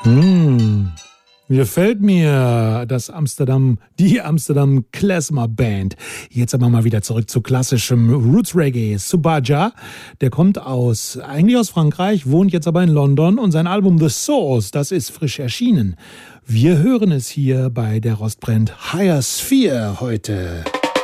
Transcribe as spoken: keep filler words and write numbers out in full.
Hm, gefällt mir das Amsterdam, die Amsterdam Klezmer Band. Jetzt aber mal wieder zurück zu klassischem Roots Reggae. Subaja, der kommt aus, eigentlich aus Frankreich, wohnt jetzt aber in London und sein Album The Source, das ist frisch erschienen. Wir hören es hier bei Der Rostbrennt Higher Sphere heute.